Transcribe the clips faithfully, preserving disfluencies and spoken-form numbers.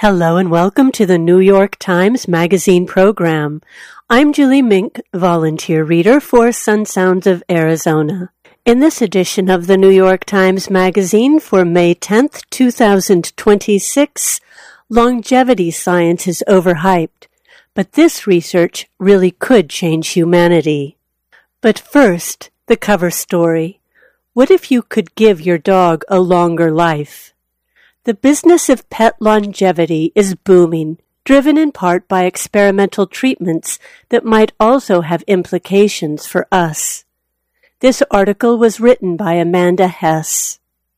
Hello and welcome to the New York Times Magazine program. I'm Julie Mink, volunteer reader for Sun Sounds of Arizona. In this edition of the New York Times Magazine for May tenth, two thousand twenty-six, longevity science is overhyped, but this research really could change humanity. But first, the cover story. What if you could give your dog a longer life? The business of pet longevity is booming, driven in part by experimental treatments that might also have implications for us. This article was written by Amanda Hess.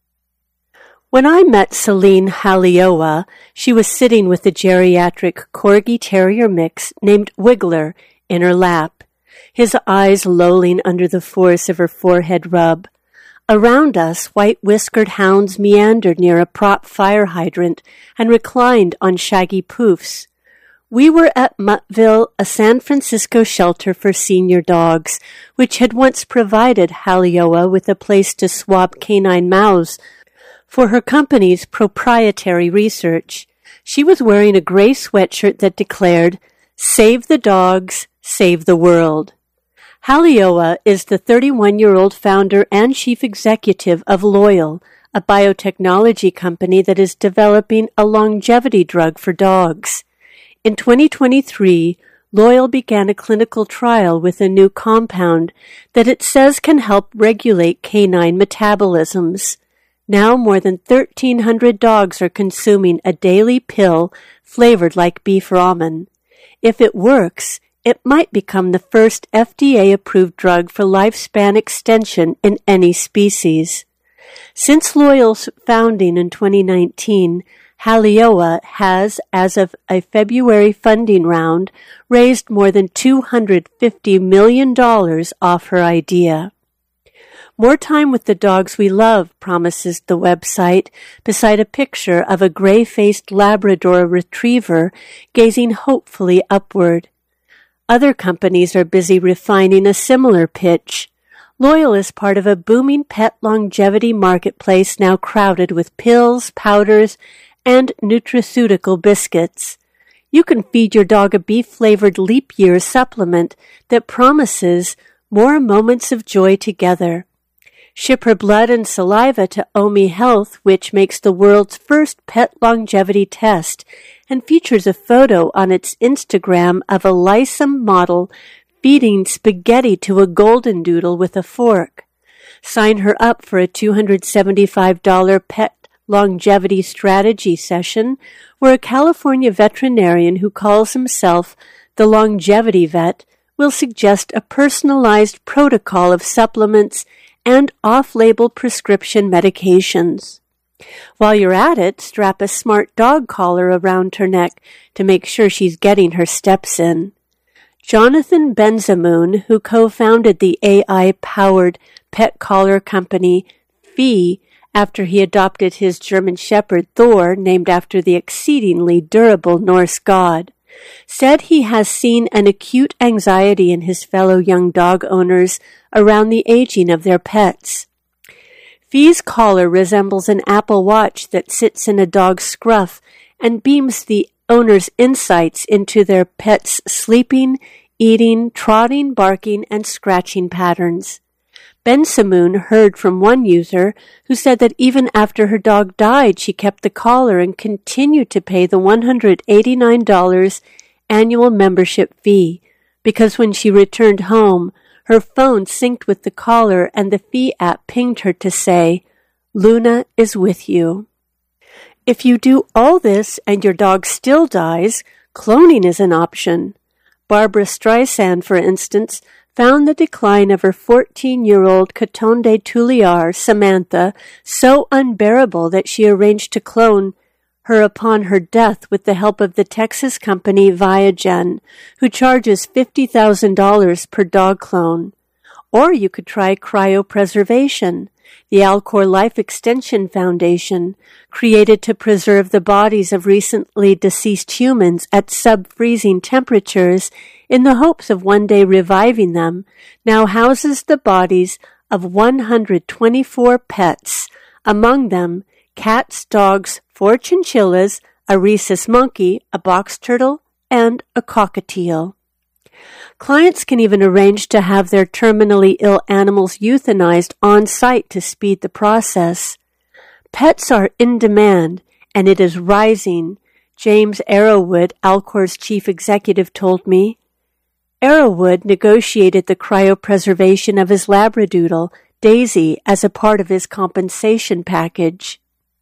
When I met Celine Halioa, she was sitting with a geriatric Corgi Terrier mix named Wiggler in her lap, his eyes lolling under the force of her forehead rub. Around us, white-whiskered hounds meandered near a prop fire hydrant and reclined on shaggy poofs. We were at Muttville, a San Francisco shelter for senior dogs, which had once provided Halioa with a place to swab canine mouths for her company's proprietary research. She was wearing a gray sweatshirt that declared, "Save the dogs, save the world." Halioa is the thirty-one-year-old founder and chief executive of Loyal, a biotechnology company that is developing a longevity drug for dogs. In twenty twenty-three, Loyal began a clinical trial with a new compound that it says can help regulate canine metabolisms. Now more than thirteen hundred dogs are consuming a daily pill flavored like beef ramen. If it works, it might become the first F D A-approved drug for lifespan extension in any species. Since Loyal's founding in twenty nineteen, Halioa has, as of a February funding round, raised more than two hundred fifty million dollars off her idea. More time with the dogs we love, promises the website, beside a picture of a gray-faced Labrador retriever gazing hopefully upward. Other companies are busy refining a similar pitch. Loyal is part of a booming pet longevity marketplace now crowded with pills, powders, and nutraceutical biscuits. You can feed your dog a beef-flavored leap year supplement that promises more moments of joy together. Ship her blood and saliva to Omi Health, which makes the world's first pet longevity test, and features a photo on its Instagram of a Lysum model feeding spaghetti to a golden doodle with a fork. Sign her up for a two hundred seventy-five dollars pet longevity strategy session where a California veterinarian who calls himself the Longevity Vet will suggest a personalized protocol of supplements and off-label prescription medications. While you're at it, strap a smart dog collar around her neck to make sure she's getting her steps in. Jonathan Benzamoon, who co-founded the A I-powered pet collar company Fee after he adopted his German Shepherd Thor, named after the exceedingly durable Norse god, said he has seen an acute anxiety in his fellow young dog owners around the aging of their pets. Fee's collar resembles an Apple Watch that sits in a dog's scruff and beams the owner's insights into their pet's sleeping, eating, trotting, barking, and scratching patterns. Bensamoon heard from one user who said that even after her dog died, she kept the collar and continued to pay the one hundred eighty-nine dollars annual membership fee, because when she returned home, her phone synced with the collar and the Fee app pinged her to say, "Luna is with you." If you do all this and your dog still dies, cloning is an option. Barbara Streisand, for instance, found the decline of her fourteen-year-old Cotonde Tuliar, Samantha, so unbearable that she arranged to clone her upon her death with the help of the Texas company Viagen, who charges fifty thousand dollars per dog clone. Or you could try cryopreservation. The Alcor Life Extension Foundation, created to preserve the bodies of recently deceased humans at sub-freezing temperatures in the hopes of one day reviving them, now houses the bodies of one hundred twenty-four pets, among them cats, dogs, four chinchillas, a rhesus monkey, a box turtle, and a cockatiel. Clients can even arrange to have their terminally ill animals euthanized on-site to speed the process. Pets are in demand, and it is rising, James Arrowwood, Alcor's chief executive, told me. Arrowwood negotiated the cryopreservation of his Labradoodle, Daisy, as a part of his compensation package.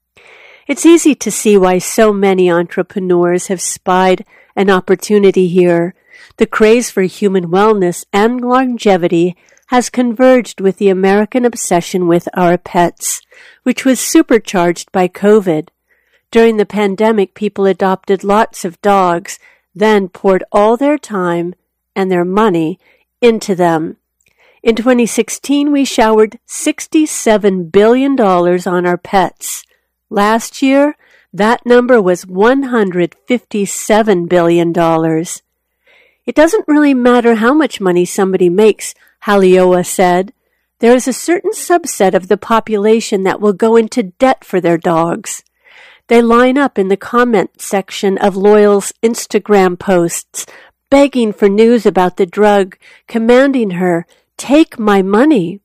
It's easy to see why so many entrepreneurs have spied an opportunity here. The craze for human wellness and longevity has converged with the American obsession with our pets, which was supercharged by COVID. During the pandemic, people adopted lots of dogs, then poured all their time and their money into them. In twenty sixteen, we showered sixty-seven billion dollars on our pets. Last year, that number was one hundred fifty-seven billion dollars. It doesn't really matter how much money somebody makes, Halioa said. There is a certain subset of the population that will go into debt for their dogs. They line up in the comment section of Loyal's Instagram posts, begging for news about the drug, commanding her, "Take my money."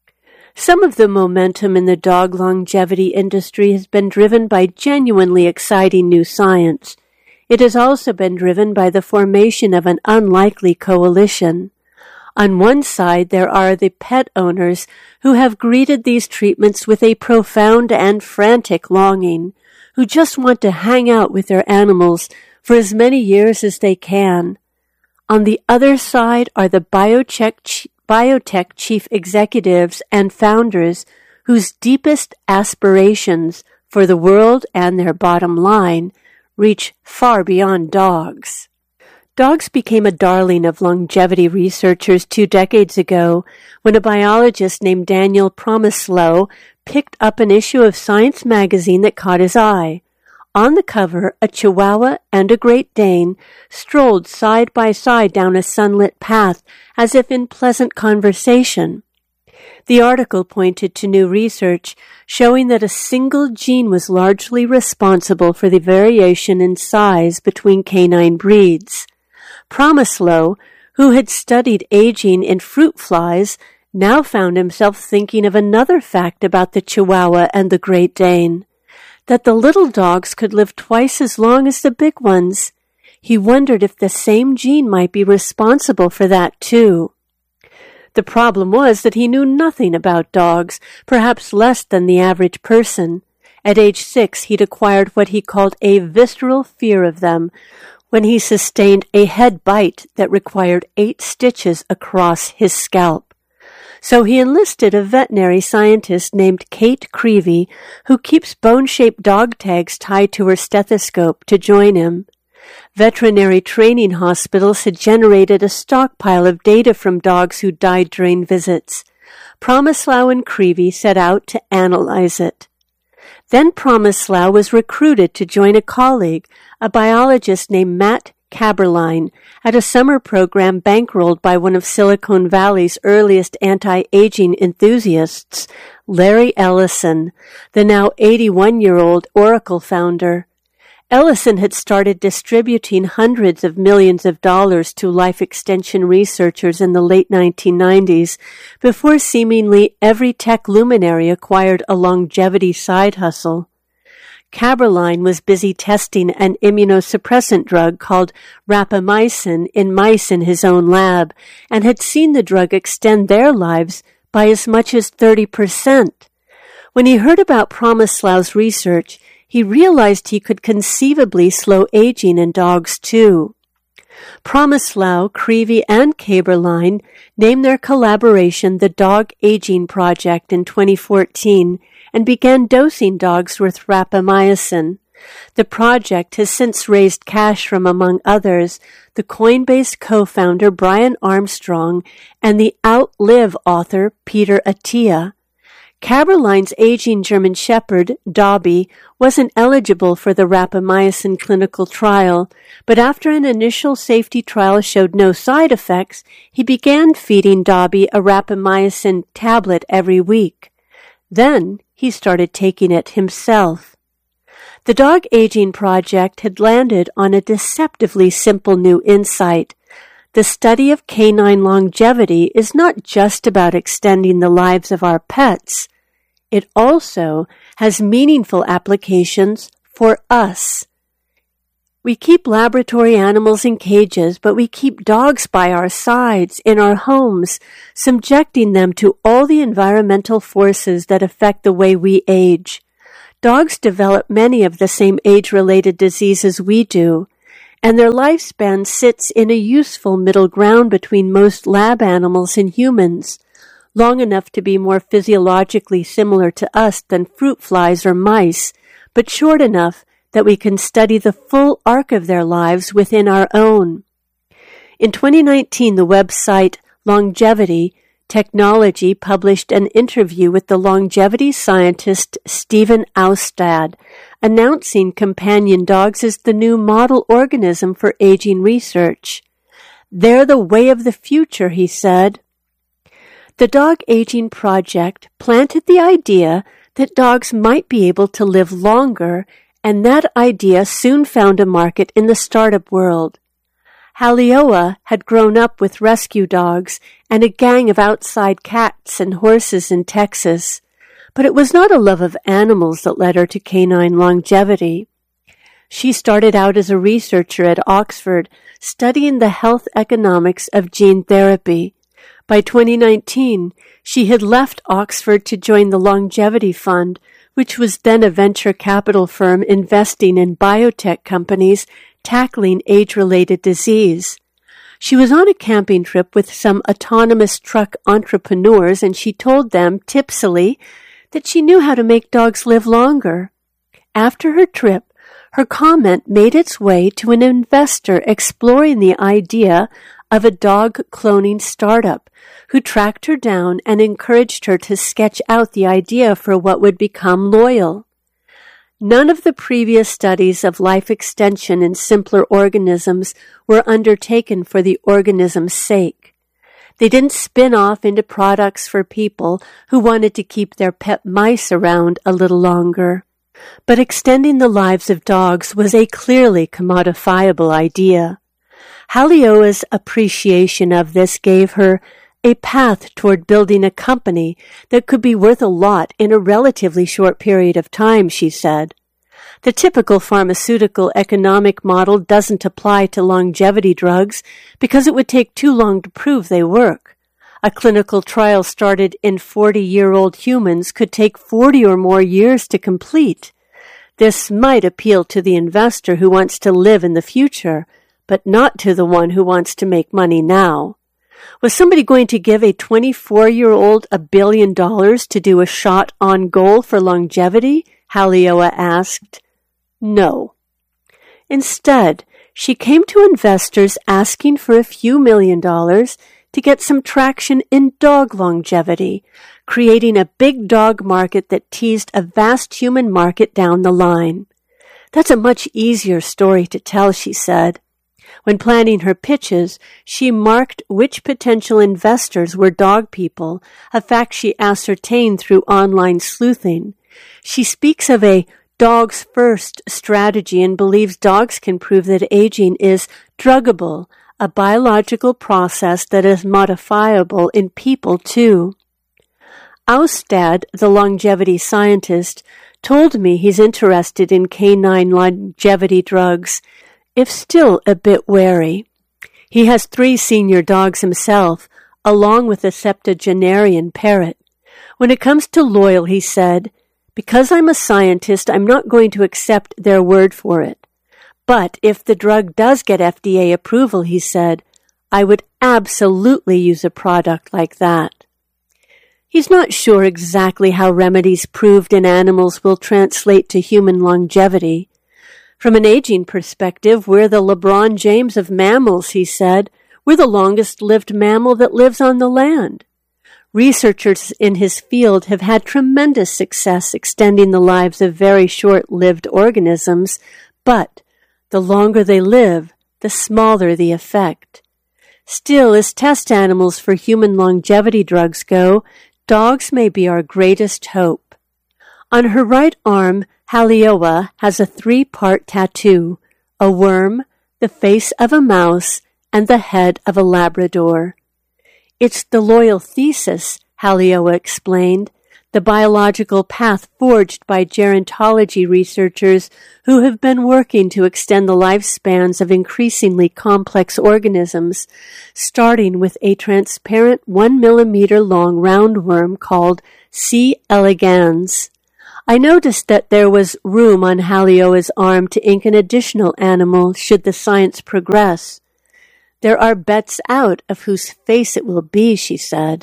Some of the momentum in the dog longevity industry has been driven by genuinely exciting new science. It has also been driven by the formation of an unlikely coalition. On one side, there are the pet owners who have greeted these treatments with a profound and frantic longing, who just want to hang out with their animals for as many years as they can. On the other side are the biotech, biotech chief executives and founders whose deepest aspirations for the world and their bottom line reach far beyond dogs. Dogs became a darling of longevity researchers two decades ago when a biologist named Daniel Promislow picked up an issue of Science magazine that caught his eye. On the cover, a Chihuahua and a Great Dane strolled side by side down a sunlit path as if in pleasant conversation. The article pointed to new research showing that a single gene was largely responsible for the variation in size between canine breeds. Promislow, who had studied aging in fruit flies, now found himself thinking of another fact about the Chihuahua and the Great Dane, that the little dogs could live twice as long as the big ones. He wondered if the same gene might be responsible for that too. The problem was that he knew nothing about dogs, perhaps less than the average person. At age six, he'd acquired what he called a visceral fear of them when he sustained a head bite that required eight stitches across his scalp. So he enlisted a veterinary scientist named Kate Creevy, who keeps bone-shaped dog tags tied to her stethoscope, to join him. Veterinary training hospitals had generated a stockpile of data from dogs who died during visits. Promislow and Creevy set out to analyze it. Then Promislow was recruited to join a colleague, a biologist named Matt Kaberlein, at a summer program bankrolled by one of Silicon Valley's earliest anti-aging enthusiasts, Larry Ellison, the now eighty-one-year-old Oracle founder. Ellison had started distributing hundreds of millions of dollars to life extension researchers in the late nineteen nineties, before seemingly every tech luminary acquired a longevity side hustle. Kaberlein was busy testing an immunosuppressant drug called rapamycin in mice in his own lab, and had seen the drug extend their lives by as much as thirty percent. When he heard about Promislow's research, he realized he could conceivably slow aging in dogs too. Promislow, Creevy, and Kaberlein named their collaboration the Dog Aging Project in twenty fourteen and began dosing dogs with rapamycin. The project has since raised cash from, among others, the Coinbase co-founder Brian Armstrong and the Outlive author Peter Attia. Kaberlein's aging German Shepherd, Dobby, wasn't eligible for the rapamycin clinical trial, but after an initial safety trial showed no side effects, he began feeding Dobby a rapamycin tablet every week. Then he started taking it himself. The Dog Aging Project had landed on a deceptively simple new insight. The study of canine longevity is not just about extending the lives of our pets. It also has meaningful applications for us. We keep laboratory animals in cages, but we keep dogs by our sides, in our homes, subjecting them to all the environmental forces that affect the way we age. Dogs develop many of the same age-related diseases we do, and their lifespan sits in a useful middle ground between most lab animals and humans, long enough to be more physiologically similar to us than fruit flies or mice, but short enough that we can study the full arc of their lives within our own. In twenty nineteen, the website Longevity Technology published an interview with the longevity scientist Stephen Austad, announcing companion dogs as the new model organism for aging research. They're the way of the future, he said. The Dog Aging Project planted the idea that dogs might be able to live longer, and that idea soon found a market in the startup world. Halioa had grown up with rescue dogs and a gang of outside cats and horses in Texas, but it was not a love of animals that led her to canine longevity. She started out as a researcher at Oxford, studying the health economics of gene therapy. By twenty nineteen, she had left Oxford to join the Longevity Fund, which was then a venture capital firm investing in biotech companies tackling age-related disease. She was on a camping trip with some autonomous truck entrepreneurs, and she told them, tipsily, that she knew how to make dogs live longer. After her trip, her comment made its way to an investor exploring the idea of a dog cloning startup, who tracked her down and encouraged her to sketch out the idea for what would become Loyal. None of the previous studies of life extension in simpler organisms were undertaken for the organism's sake. They didn't spin off into products for people who wanted to keep their pet mice around a little longer. But extending the lives of dogs was a clearly commodifiable idea. Halioa's appreciation of this gave her a path toward building a company that could be worth a lot in a relatively short period of time, she said. The typical pharmaceutical economic model doesn't apply to longevity drugs because it would take too long to prove they work. A clinical trial started in forty-year-old humans could take forty or more years to complete. This might appeal to the investor who wants to live in the future, but not to the one who wants to make money now. Was somebody going to give a twenty-four-year-old a billion dollars to do a shot on goal for longevity? Halioa asked. No. Instead, she came to investors asking for a few million dollars to get some traction in dog longevity, creating a big dog market that teased a vast human market down the line. That's a much easier story to tell, she said. When planning her pitches, she marked which potential investors were dog people, a fact she ascertained through online sleuthing. She speaks of a dogs-first strategy and believes dogs can prove that aging is druggable, a biological process that is modifiable in people too. Austad, the longevity scientist, told me he's interested in canine longevity drugs, if still a bit wary. He has three senior dogs himself, along with a septuagenarian parrot. When it comes to Loyal, he said, because I'm a scientist, I'm not going to accept their word for it. But if the drug does get F D A approval, he said, I would absolutely use a product like that. He's not sure exactly how remedies proved in animals will translate to human longevity. From an aging perspective, we're the LeBron James of mammals, he said. We're the longest-lived mammal that lives on the land. Researchers in his field have had tremendous success extending the lives of very short-lived organisms, but the longer they live, the smaller the effect. Still, as test animals for human longevity drugs go, dogs may be our greatest hope. On her right arm, Halioa has a three-part tattoo, a worm, the face of a mouse, and the head of a Labrador. It's the loyal thesis, Halioa explained, the biological path forged by gerontology researchers who have been working to extend the lifespans of increasingly complex organisms, starting with a transparent one millimeter long roundworm called C. elegans. I noticed that there was room on Halioa's arm to ink an additional animal should the science progress. There are bets out of whose face it will be, she said.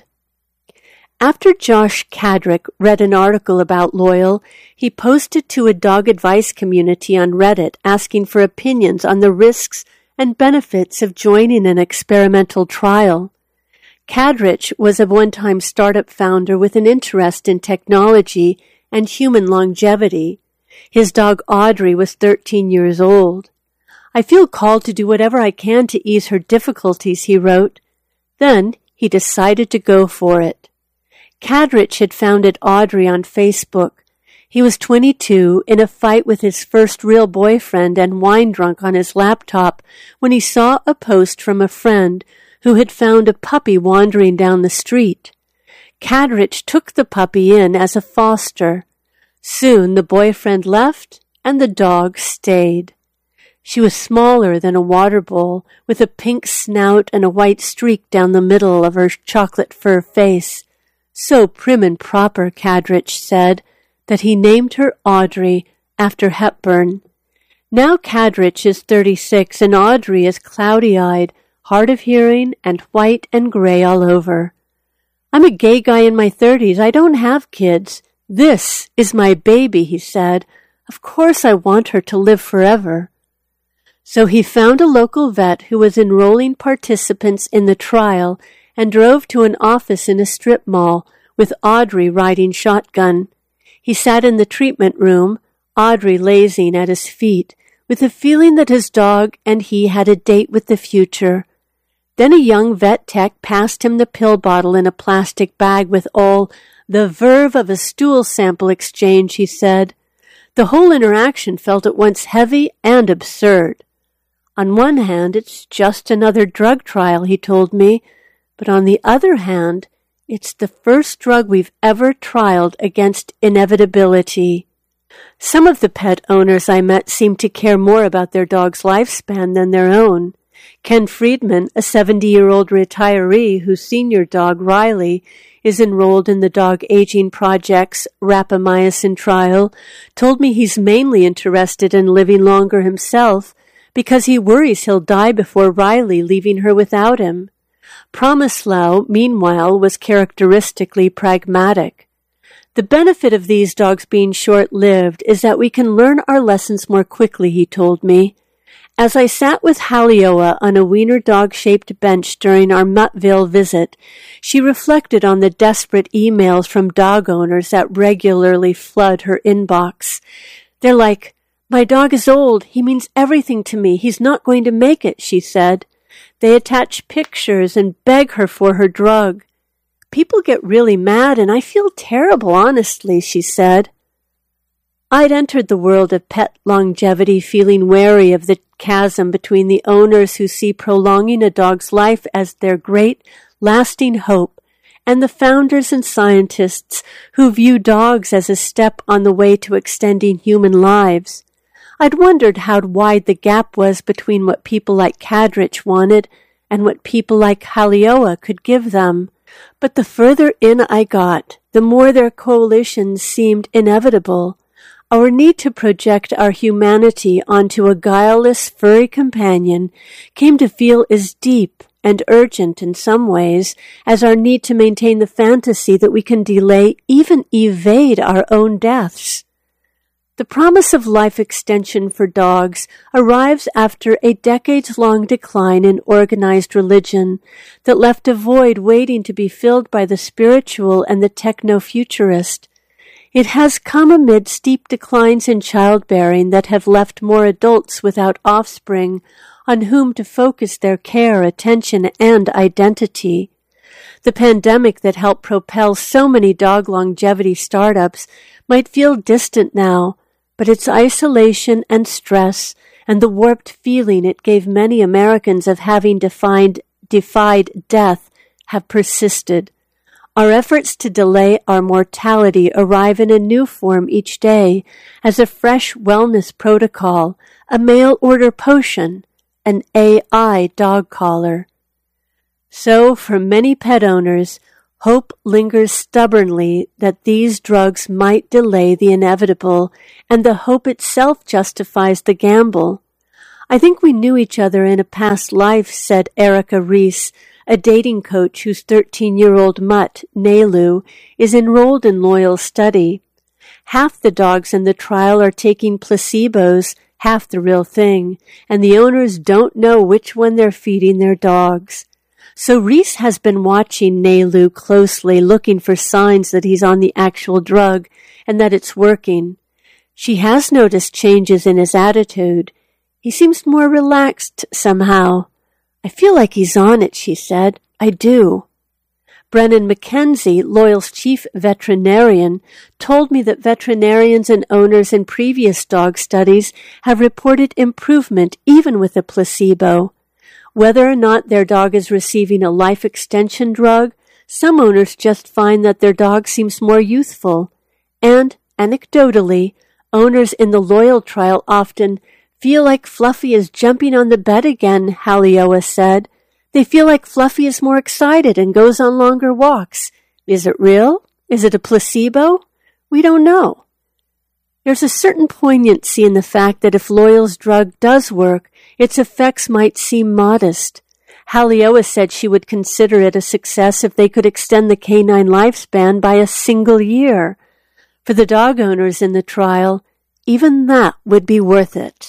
After Josh Kadrick read an article about Loyal, he posted to a dog advice community on Reddit asking for opinions on the risks and benefits of joining an experimental trial. Kadrich was a one-time startup founder with an interest in technology and human longevity. His dog Audrey was thirteen years old. I feel called to do whatever I can to ease her difficulties, he wrote. Then he decided to go for it. Kadrich had founded Audrey on Facebook. He was twenty-two, in a fight with his first real boyfriend and wine drunk on his laptop when he saw a post from a friend who had found a puppy wandering down the street. Kadrich took the puppy in as a foster. Soon the boyfriend left and the dog stayed. She was smaller than a water bowl, with a pink snout and a white streak down the middle of her chocolate fur face. So prim and proper, Kadrich said, that he named her Audrey after Hepburn. Now Kadrich is thirty-six and Audrey is cloudy-eyed, hard of hearing, and white and gray all over. I'm a gay guy in my thirties. I don't have kids. This is my baby, he said. Of course I want her to live forever. So he found a local vet who was enrolling participants in the trial and drove to an office in a strip mall with Audrey riding shotgun. He sat in the treatment room, Audrey lazing at his feet, with a feeling that his dog and he had a date with the future. Then a young vet tech passed him the pill bottle in a plastic bag with all the verve of a stool sample exchange, he said. The whole interaction felt at once heavy and absurd. On one hand, it's just another drug trial, he told me, but on the other hand, it's the first drug we've ever trialed against inevitability. Some of the pet owners I met seemed to care more about their dog's lifespan than their own. Ken Friedman, a seventy-year-old retiree whose senior dog, Riley, is enrolled in the Dog Aging Project's rapamycin trial, told me he's mainly interested in living longer himself because he worries he'll die before Riley, leaving her without him. Promislau, meanwhile, was characteristically pragmatic. The benefit of these dogs being short-lived is that we can learn our lessons more quickly, he told me. As I sat with Halioa on a wiener dog-shaped bench during our Muttville visit, she reflected on the desperate emails from dog owners that regularly flood her inbox. They're like, "My dog is old. He means everything to me. He's not going to make it," she said. They attach pictures and beg her for her drug. People get really mad, and I feel terrible, honestly, she said. I'd entered the world of pet longevity feeling wary of the chasm between the owners who see prolonging a dog's life as their great, lasting hope, and the founders and scientists who view dogs as a step on the way to extending human lives. I'd wondered how wide the gap was between what people like Kadrich wanted and what people like Halioa could give them. But the further in I got, the more their coalitions seemed inevitable. Our need to project our humanity onto a guileless, furry companion came to feel as deep and urgent in some ways as our need to maintain the fantasy that we can delay, even evade our own deaths. The promise of life extension for dogs arrives after a decades-long decline in organized religion that left a void waiting to be filled by the spiritual and the techno-futurist. It has come amid steep declines in childbearing that have left more adults without offspring on whom to focus their care, attention, and identity. The pandemic that helped propel so many dog longevity startups might feel distant now, but its isolation and stress and the warped feeling it gave many Americans of having defined, defied death have persisted. Our efforts to delay our mortality arrive in a new form each day as a fresh wellness protocol, a mail-order potion, an A I dog collar. So, for many pet owners, hope lingers stubbornly that these drugs might delay the inevitable, and the hope itself justifies the gamble. I think we knew each other in a past life, said Erica Reese, a dating coach whose thirteen-year-old mutt, Nelu, is enrolled in Loyal's study. Half the dogs in the trial are taking placebos, half the real thing, and the owners don't know which one they're feeding their dogs. So Reese has been watching Nelu closely, looking for signs that he's on the actual drug and that it's working. She has noticed changes in his attitude. He seems more relaxed somehow. I feel like he's on it, she said. I do. Brennan McKenzie, Loyal's chief veterinarian, told me that veterinarians and owners in previous dog studies have reported improvement even with a placebo. Whether or not their dog is receiving a life extension drug, some owners just find that their dog seems more youthful. And, anecdotally, owners in the Loyal trial often feel like Fluffy is jumping on the bed again, Halioa said. They feel like Fluffy is more excited and goes on longer walks. Is it real? Is it a placebo? We don't know. There's a certain poignancy in the fact that if Loyal's drug does work, its effects might seem modest. Halioa said she would consider it a success if they could extend the canine lifespan by a single year. For the dog owners in the trial, even that would be worth it.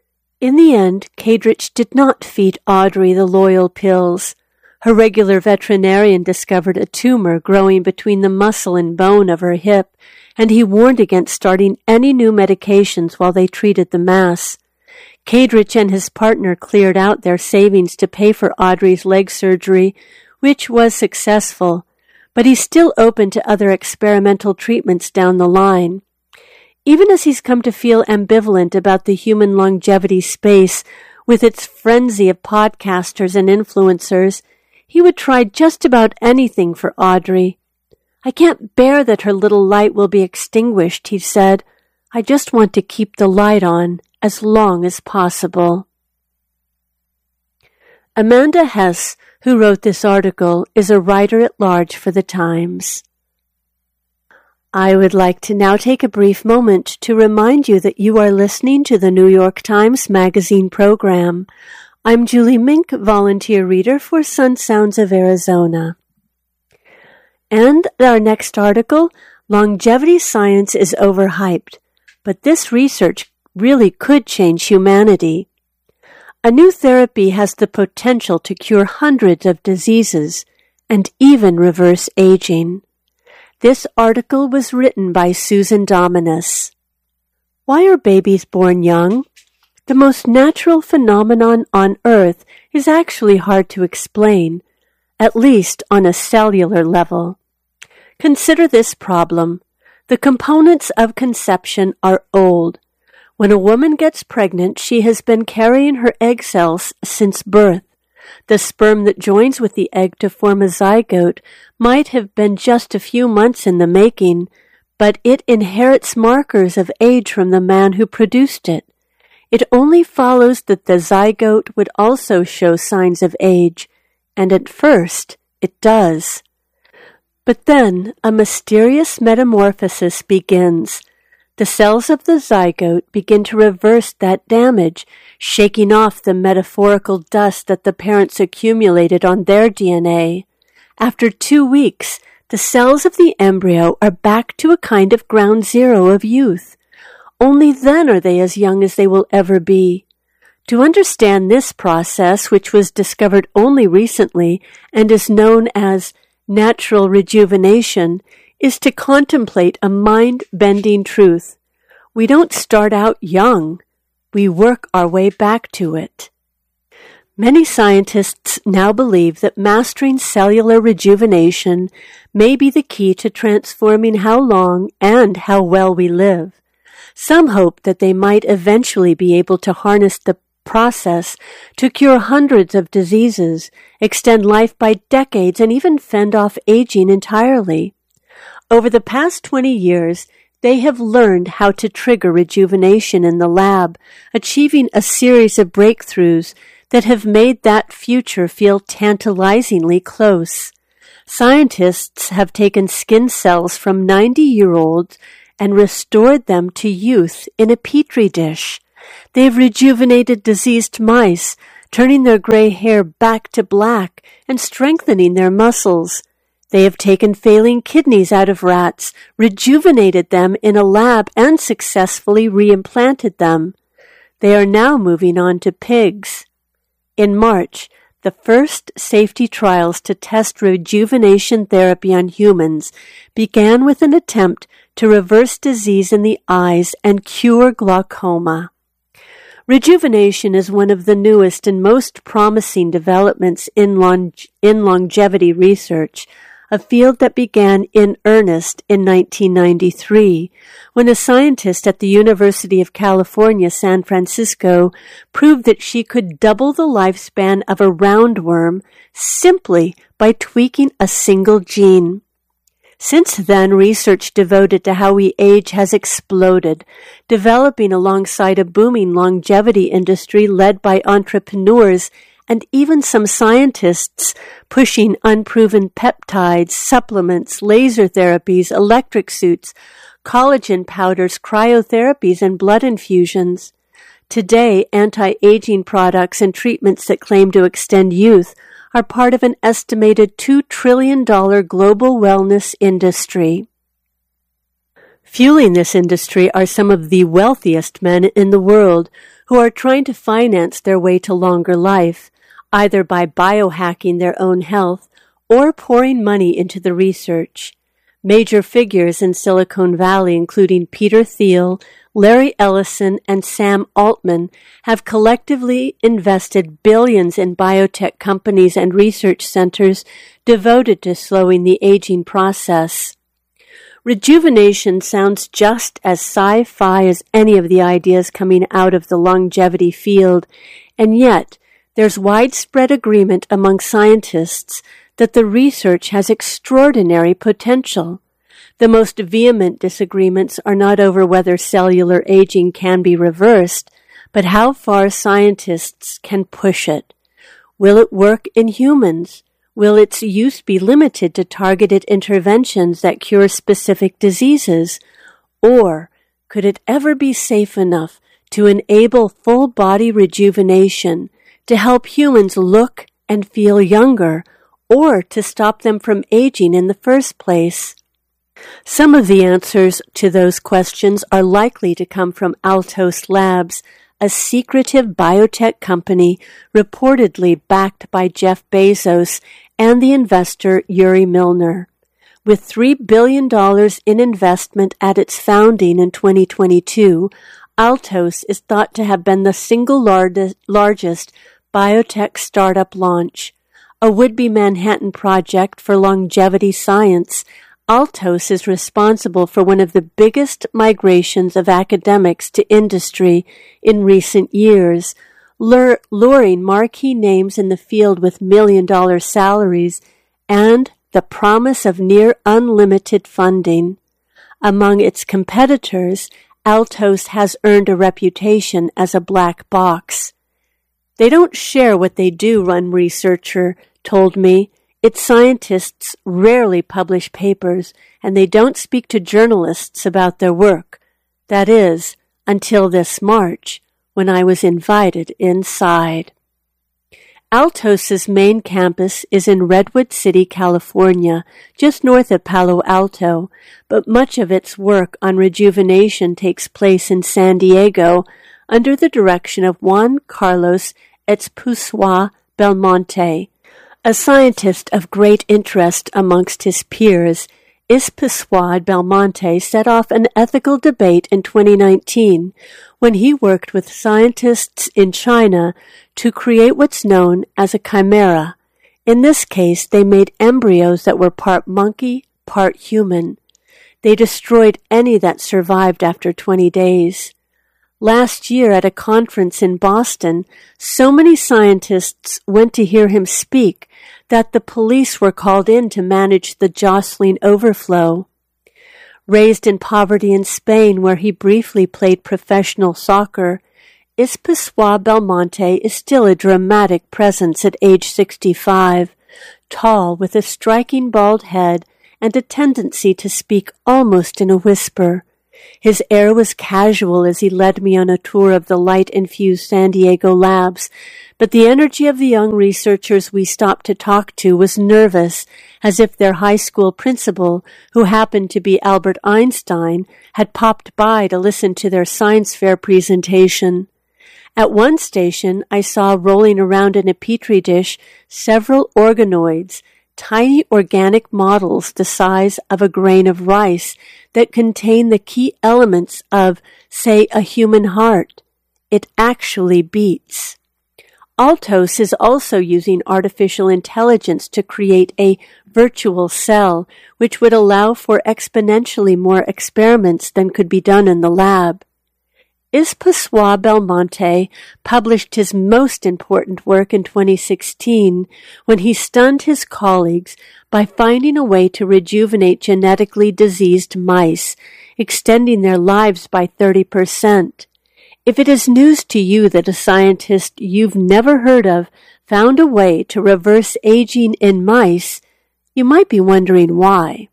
In the end, Kadrich did not feed Audrey the Loyal pills. Her regular veterinarian discovered a tumor growing between the muscle and bone of her hip, and he warned against starting any new medications while they treated the mass. Kadrich and his partner cleared out their savings to pay for Audrey's leg surgery, which was successful, but he's still open to other experimental treatments down the line. Even as he's come to feel ambivalent about the human longevity space with its frenzy of podcasters and influencers, he would try just about anything for Audrey. I can't bear that her little light will be extinguished, he said. I just want to keep the light on as long as possible. Amanda Hess, who wrote this article, is a writer at large for the Times. I would like to now take a brief moment to remind you that you are listening to the New York Times Magazine program. I'm Julie Mink, volunteer reader for Sun Sounds of Arizona. And our next article, Longevity Science is Overhyped, but this research really could change humanity. A new therapy has the potential to cure hundreds of diseases and even reverse aging. This article was written by Susan Dominus. Why are babies born young? The most natural phenomenon on Earth is actually hard to explain, at least on a cellular level. Consider this problem. The components of conception are old. When a woman gets pregnant, she has been carrying her egg cells since birth. The sperm that joins with the egg to form a zygote might have been just a few months in the making, but it inherits markers of age from the man who produced it. It only follows that the zygote would also show signs of age, and at first it does. But then a mysterious metamorphosis begins. The cells of the zygote begin to reverse that damage, shaking off the metaphorical dust that the parents accumulated on their D N A. After two weeks, the cells of the embryo are back to a kind of ground zero of youth. Only then are they as young as they will ever be. To understand this process, which was discovered only recently and is known as natural rejuvenation, is to contemplate a mind-bending truth. We don't start out young. We work our way back to it. Many scientists now believe that mastering cellular rejuvenation may be the key to transforming how long and how well we live. Some hope that they might eventually be able to harness the process to cure hundreds of diseases, extend life by decades, and even fend off aging entirely. Over the past twenty years, they have learned how to trigger rejuvenation in the lab, achieving a series of breakthroughs that have made that future feel tantalizingly close. Scientists have taken skin cells from ninety-year-olds and restored them to youth in a petri dish. They have rejuvenated diseased mice, turning their gray hair back to black and strengthening their muscles. They have taken failing kidneys out of rats, rejuvenated them in a lab, and successfully reimplanted them. They are now moving on to pigs. In March, the first safety trials to test rejuvenation therapy on humans began with an attempt to reverse disease in the eyes and cure glaucoma. Rejuvenation is one of the newest and most promising developments in, long- in longevity research, a field that began in earnest in nineteen ninety-three, when a scientist at the University of California, San Francisco, proved that she could double the lifespan of a roundworm simply by tweaking a single gene. Since then, research devoted to how we age has exploded, developing alongside a booming longevity industry led by entrepreneurs and even some scientists pushing unproven peptides, supplements, laser therapies, electric suits, collagen powders, cryotherapies, and blood infusions. Today, anti-aging products and treatments that claim to extend youth are part of an estimated two trillion dollars global wellness industry. Fueling this industry are some of the wealthiest men in the world who are trying to finance their way to longer life, either by biohacking their own health or pouring money into the research. Major figures in Silicon Valley, including Peter Thiel, Larry Ellison, and Sam Altman, have collectively invested billions in biotech companies and research centers devoted to slowing the aging process. Rejuvenation sounds just as sci-fi as any of the ideas coming out of the longevity field, and yet there's widespread agreement among scientists that the research has extraordinary potential. The most vehement disagreements are not over whether cellular aging can be reversed, but how far scientists can push it. Will it work in humans? Will its use be limited to targeted interventions that cure specific diseases? Or could it ever be safe enough to enable full-body rejuvenation, to help humans look and feel younger, or to stop them from aging in the first place? Some of the answers to those questions are likely to come from Altos Labs, a secretive biotech company reportedly backed by Jeff Bezos and the investor Yuri Milner. With three billion dollars in investment at its founding in twenty twenty-two, Altos is thought to have been the single largest biotech startup launch. A would-be Manhattan project for longevity science, Altos is responsible for one of the biggest migrations of academics to industry in recent years, lure, luring marquee names in the field with million-dollar salaries and the promise of near unlimited funding. Among its competitors, Altos has earned a reputation as a black box. They don't share what they do, one researcher told me. Its scientists rarely publish papers, and they don't speak to journalists about their work. That is, until this March, when I was invited inside. Altos's main campus is in Redwood City, California, just north of Palo Alto, but much of its work on rejuvenation takes place in San Diego under the direction of Juan Carlos Espusua Belmonte. A scientist of great interest amongst his peers, Espusua Belmonte set off an ethical debate in twenty nineteen when he worked with scientists in China to create what's known as a chimera. In this case, they made embryos that were part monkey, part human. They destroyed any that survived after twenty days. Last year at a conference in Boston, so many scientists went to hear him speak that the police were called in to manage the jostling overflow. Raised in poverty in Spain, where he briefly played professional soccer, Ispisua Belmonte is still a dramatic presence at age sixty-five, tall with a striking bald head and a tendency to speak almost in a whisper. His air was casual as he led me on a tour of the light-infused San Diego labs, but the energy of the young researchers we stopped to talk to was nervous, as if their high school principal, who happened to be Albert Einstein, had popped by to listen to their science fair presentation. At one station, I saw rolling around in a petri dish several organoids, tiny organic models the size of a grain of rice that contain the key elements of, say, a human heart. It actually beats. Altos is also using artificial intelligence to create a virtual cell, which would allow for exponentially more experiments than could be done in the lab. Ispisua Belmonte published his most important work in twenty sixteen when he stunned his colleagues by finding a way to rejuvenate genetically diseased mice, extending their lives by thirty percent. If it is news to you that a scientist you've never heard of found a way to reverse aging in mice, you might be wondering why.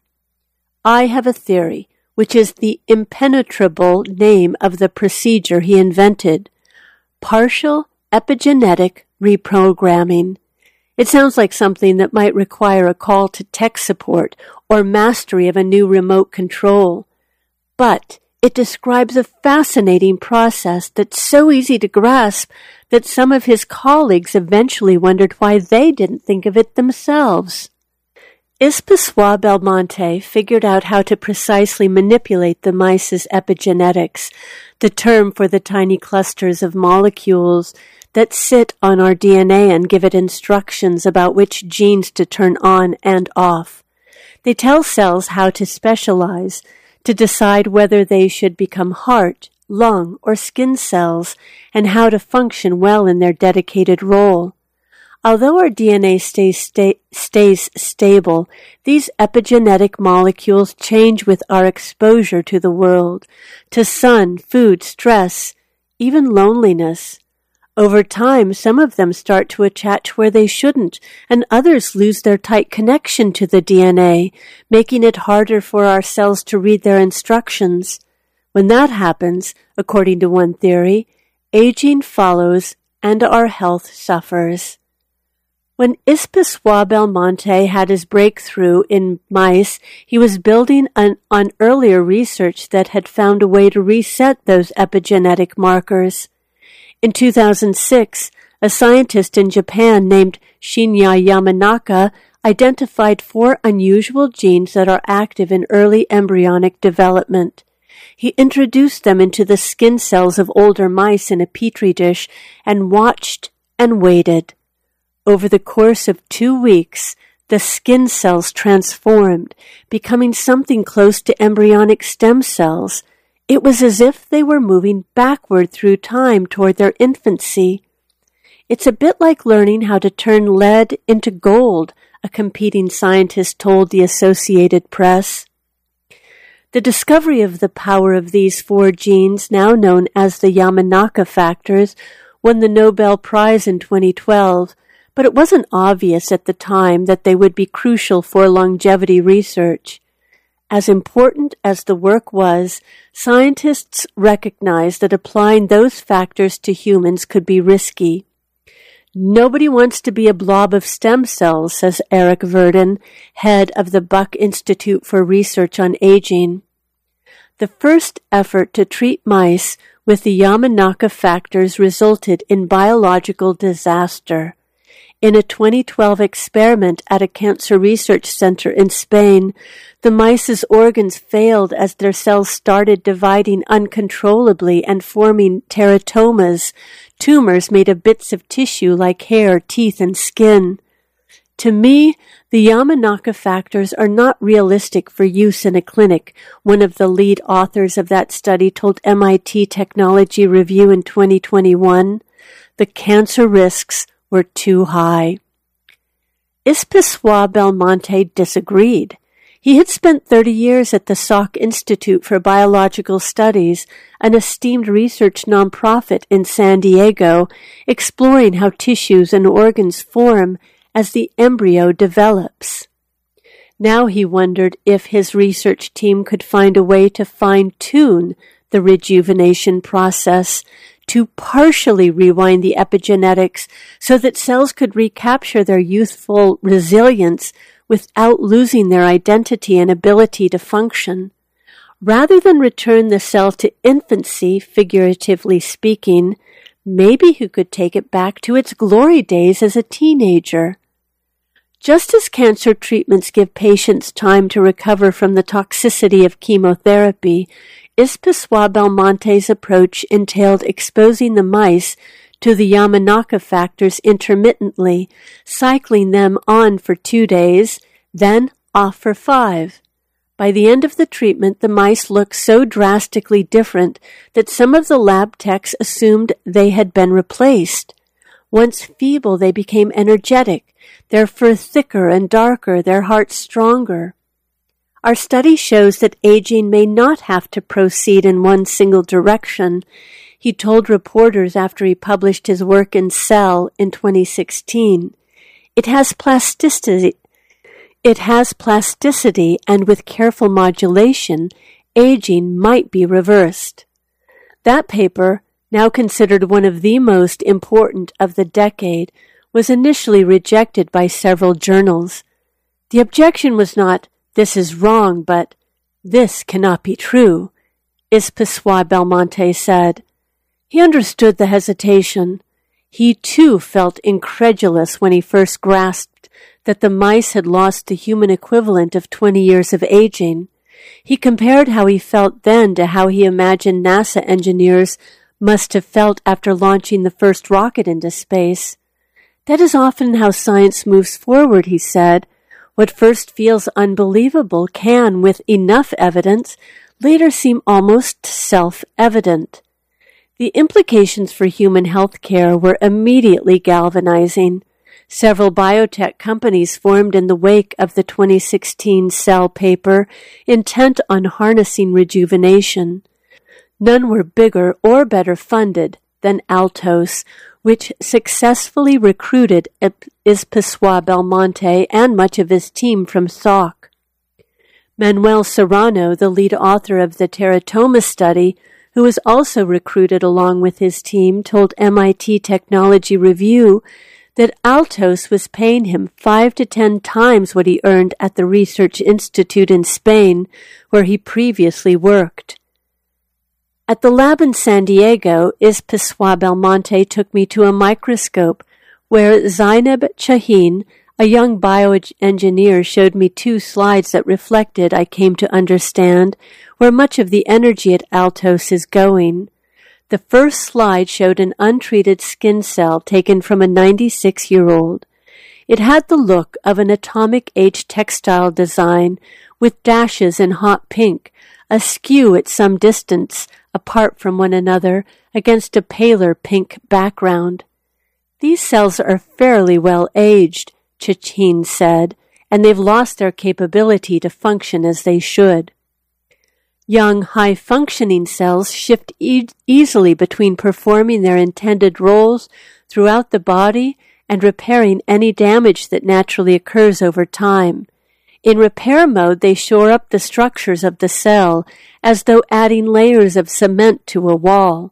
I have a theory, which is the impenetrable name of the procedure he invented: partial epigenetic reprogramming. It sounds like something that might require a call to tech support or mastery of a new remote control. But it describes a fascinating process that's so easy to grasp that some of his colleagues eventually wondered why they didn't think of it themselves. Ispisua Belmonte figured out how to precisely manipulate the mice's epigenetics, the term for the tiny clusters of molecules that sit on our D N A and give it instructions about which genes to turn on and off. They tell cells how to specialize, to decide whether they should become heart, lung, or skin cells, and how to function well in their dedicated role. Although our D N A stays, sta- stays stable, these epigenetic molecules change with our exposure to the world, to sun, food, stress, even loneliness. Over time, some of them start to attach where they shouldn't, and others lose their tight connection to the D N A, making it harder for our cells to read their instructions. When that happens, according to one theory, aging follows and our health suffers. When Ispisua Belmonte had his breakthrough in mice, he was building on, on earlier research that had found a way to reset those epigenetic markers. In two thousand six, a scientist in Japan named Shinya Yamanaka identified four unusual genes that are active in early embryonic development. He introduced them into the skin cells of older mice in a petri dish and watched and waited. Over the course of two weeks, the skin cells transformed, becoming something close to embryonic stem cells. It was as if they were moving backward through time toward their infancy. It's a bit like learning how to turn lead into gold, a competing scientist told the Associated Press. The discovery of the power of these four genes, now known as the Yamanaka factors, won the Nobel Prize in twenty twelve, but it wasn't obvious at the time that they would be crucial for longevity research. As important as the work was, scientists recognized that applying those factors to humans could be risky. Nobody wants to be a blob of stem cells, says Eric Verdin, head of the Buck Institute for Research on Aging. The first effort to treat mice with the Yamanaka factors resulted in biological disaster. In a twenty twelve experiment at a cancer research center in Spain, the mice's organs failed as their cells started dividing uncontrollably and forming teratomas, tumors made of bits of tissue like hair, teeth, and skin. To me, The Yamanaka factors are not realistic for use in a clinic, one of the lead authors of that study told M I T Technology Review in twenty twenty-one. The cancer risks were too high. Ispisua Belmonte disagreed. He had spent thirty years at the Salk Institute for Biological Studies, an esteemed research nonprofit in San Diego, exploring how tissues and organs form as the embryo develops. Now he wondered if his research team could find a way to fine-tune the rejuvenation process, to partially rewind the epigenetics so that cells could recapture their youthful resilience without losing their identity and ability to function. Rather than return the cell to infancy, figuratively speaking, maybe he could take it back to its glory days as a teenager. Just as cancer treatments give patients time to recover from the toxicity of chemotherapy, Ispisua Belmonte's approach entailed exposing the mice to the Yamanaka factors intermittently, cycling them on for two days, then off for five. By the end of the treatment, the mice looked so drastically different that some of the lab techs assumed they had been replaced. Once feeble, they became energetic, their fur thicker and darker, their hearts stronger. Our study shows that aging may not have to proceed in one single direction, he told reporters after he published his work in Cell in twenty sixteen. It has plasticity. It has plasticity, and with careful modulation, aging might be reversed. That paper, now considered one of the most important of the decade, was initially rejected by several journals. The objection was not, "This is wrong," but "This cannot be true," Ispisua Belmonte said. He understood the hesitation. He too felt incredulous when he first grasped that the mice had lost the human equivalent of twenty years of aging. He compared how he felt then to how he imagined NASA engineers must have felt after launching the first rocket into space. That is often how science moves forward, he said. What first feels unbelievable can, with enough evidence, later seem almost self-evident. The implications for human health care were immediately galvanizing. Several biotech companies formed in the wake of the twenty sixteen Cell paper, intent on harnessing rejuvenation. None were bigger or better funded than Altos, which successfully recruited Ispisua Belmonte and much of his team from Salk. Manuel Serrano, the lead author of the Teratoma study, who was also recruited along with his team, told M I T Technology Review that Altos was paying him five to ten times what he earned at the Research Institute in Spain, where he previously worked. At the lab in San Diego, Ispisua Belmonte took me to a microscope where Zainab Chahine, a young bioengineer, showed me two slides that reflected, I came to understand, where much of the energy at Altos is going. The first slide showed an untreated skin cell taken from a ninety-six-year-old. It had the look of an atomic-age textile design with dashes in hot pink, askew at some distance apart from one another against a paler pink background. These cells are fairly well aged, Chahine said, and they've lost their capability to function as they should. Young, high-functioning cells shift e- easily between performing their intended roles throughout the body and repairing any damage that naturally occurs over time. In repair mode, they shore up the structures of the cell as though adding layers of cement to a wall.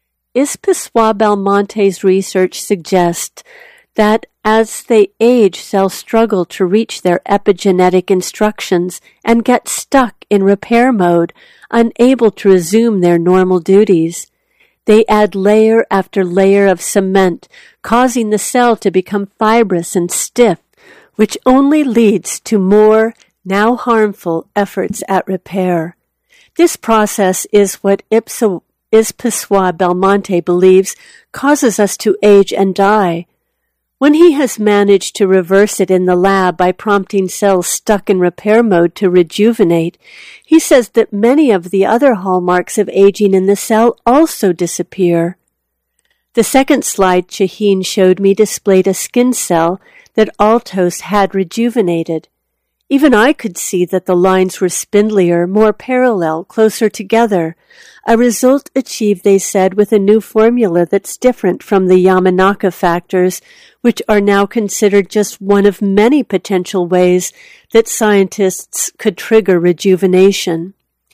Ispisua Belmonte's research suggests that as they age, cells struggle to reach their epigenetic instructions and get stuck in repair mode, unable to resume their normal duties. They add layer after layer of cement, causing the cell to become fibrous and stiff, which only leads to more, now harmful, efforts at repair. This process is what Ipso, Ispisua Belmonte believes causes us to age and die. When he has managed to reverse it in the lab by prompting cells stuck in repair mode to rejuvenate, he says that many of the other hallmarks of aging in the cell also disappear. The second slide Shaheen showed me displayed a skin cell that Altos had rejuvenated. Even I could see that the lines were spindlier, more parallel, closer together, a result achieved, they said, with a new formula that's different from the Yamanaka factors, which are now considered just one of many potential ways that scientists could trigger rejuvenation.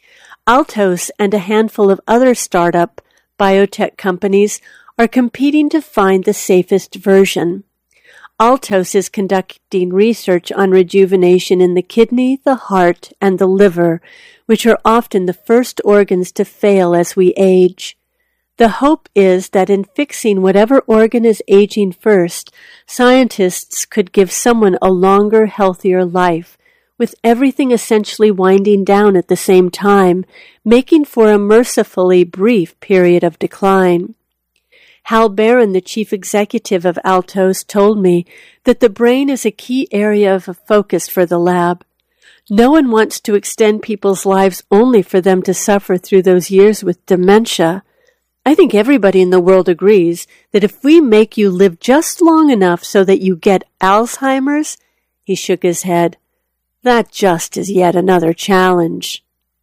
Altos and a handful of other startup biotech companies are competing to find the safest version. Altos is conducting research on rejuvenation in the kidney, the heart, and the liver, which are often the first organs to fail as we age. The hope is that in fixing whatever organ is aging first, scientists could give someone a longer, healthier life, with everything essentially winding down at the same time, making for a mercifully brief period of decline. Hal Barron, the chief executive of Altos, told me that the brain is a key area of focus for the lab. No one wants to extend people's lives only for them to suffer through those years with dementia. I think everybody in the world agrees that if we make you live just long enough so that you get Alzheimer's, he shook his head, that just is yet another challenge.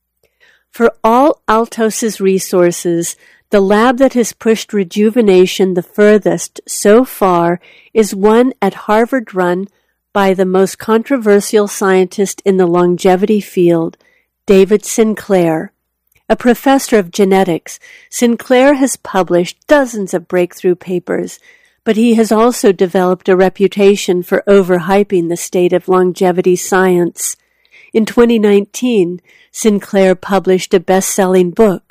For all Altos's resources, the lab that has pushed rejuvenation the furthest so far is one at Harvard run by the most controversial scientist in the longevity field, David Sinclair. A professor of genetics, Sinclair has published dozens of breakthrough papers, but he has also developed a reputation for overhyping the state of longevity science. In twenty nineteen, Sinclair published a best-selling book,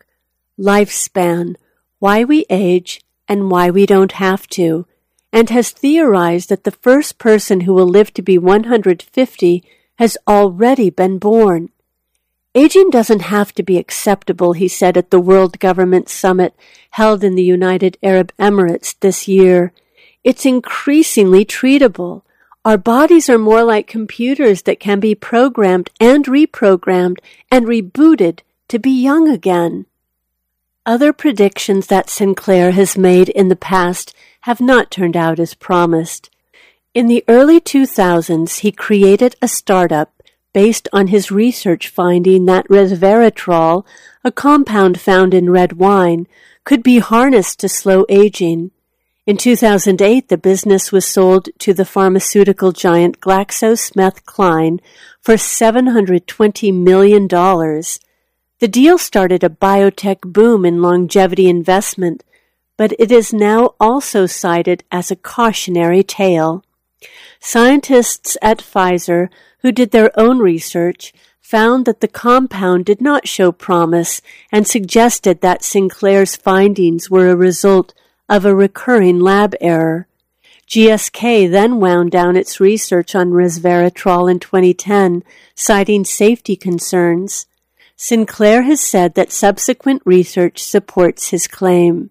Lifespan, Why We Age and Why We Don't Have to, and has theorized that the first person who will live to be one hundred fifty has already been born. Aging doesn't have to be acceptable, he said at the World Government Summit held in the United Arab Emirates this year. It's increasingly treatable. Our bodies are more like computers that can be programmed and reprogrammed and rebooted to be young again. Other predictions that Sinclair has made in the past have not turned out as promised. In the early two thousands, he created a startup based on his research finding that resveratrol, a compound found in red wine, could be harnessed to slow aging. In two thousand eight, the business was sold to the pharmaceutical giant GlaxoSmithKline for seven hundred twenty million dollars. The deal started a biotech boom in longevity investment, but it is now also cited as a cautionary tale. Scientists at Pfizer, who did their own research, found that the compound did not show promise and suggested that Sinclair's findings were a result of a recurring lab error. G S K then wound down its research on resveratrol in twenty ten, citing safety concerns. Sinclair has said that subsequent research supports his claim.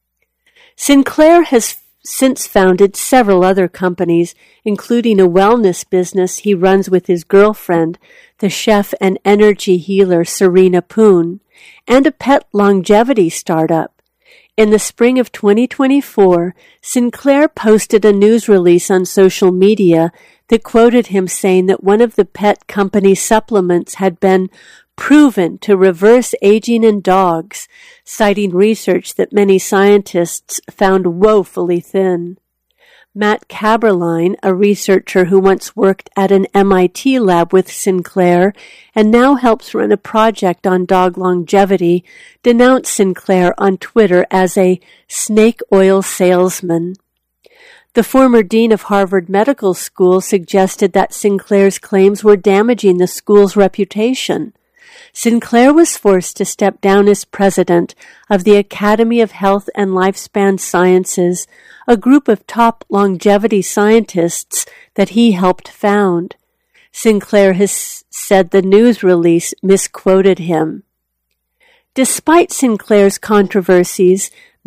Sinclair has since founded several other companies, including a wellness business he runs with his girlfriend, the chef and energy healer Serena Poon, and a pet longevity startup. In the spring of twenty twenty-four, Sinclair posted a news release on social media that quoted him saying that one of the pet company supplements had been proven to reverse aging in dogs, citing research that many scientists found woefully thin. Matt Kaberlein, a researcher who once worked at an M I T lab with Sinclair and now helps run a project on dog longevity, denounced Sinclair on Twitter as a snake oil salesman. The former dean of Harvard Medical School suggested that Sinclair's claims were damaging the school's reputation. Sinclair was forced to step down as president of the Academy of Health and Lifespan Sciences, a group of top longevity scientists that he helped found. Sinclair has said the news release misquoted him. Despite Sinclair's controversies,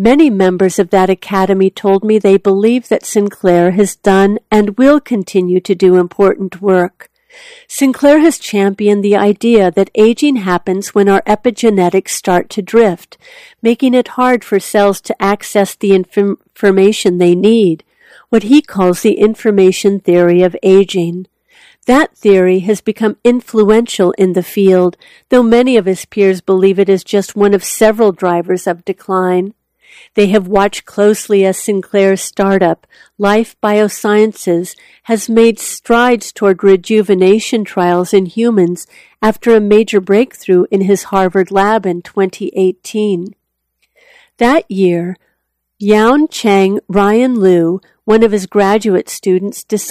Many members of that academy told me they believe that Sinclair has done and will continue to do important work. Sinclair has championed the idea that aging happens when our epigenetics start to drift, making it hard for cells to access the inf- information they need, what he calls the information theory of aging. That theory has become influential in the field, though many of his peers believe it is just one of several drivers of decline. They have watched closely as Sinclair's startup, Life Biosciences, has made strides toward rejuvenation trials in humans after a major breakthrough in his Harvard lab in twenty eighteen. That year, Yaon Cheng Ryan Liu, one of his graduate students, decided